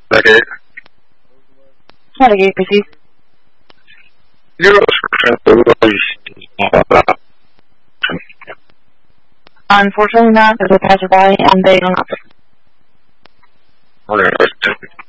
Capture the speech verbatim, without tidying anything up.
Negate. Negate, precies. Unfortunately not, because they passed by and they hung up. Okay.